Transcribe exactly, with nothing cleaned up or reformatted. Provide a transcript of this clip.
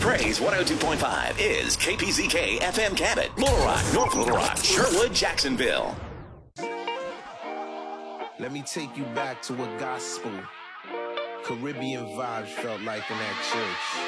Praise one oh two point five is K P Z K F M Cabot, Little Rock, North Little Rock, Sherwood, Jacksonville. Let me take you back to what gospel, Caribbean vibes felt like in that church.